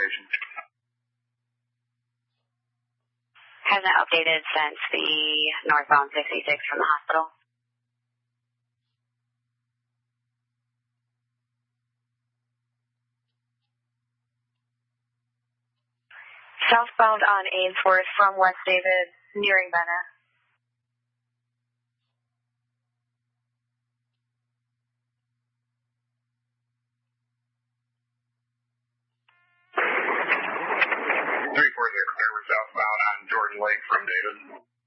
location. Hasn't updated since the northbound 66 from the hospital. Southbound on Ainsworth from West David, nearing Bennett. We're southbound on Jordan Lake from David.